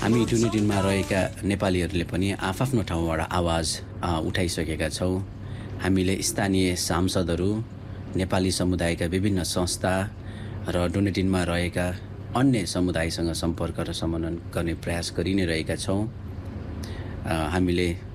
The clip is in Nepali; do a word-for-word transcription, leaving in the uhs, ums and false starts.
हामी डुनेडिनमा रहेका नेपालीहरूले पनि आफआफ्नो ठाउँबाट आवाज अ, उठाइसकेका छौँ। हामीले स्थानीय सांसदहरू, नेपाली समुदायका विभिन्न संस्था र डुनेडिनमा रहेका अन्य समुदायसँग सम्पर्क र समन्वय गर्ने प्रयास गरि नै रहेका छौँ। अ, हामीले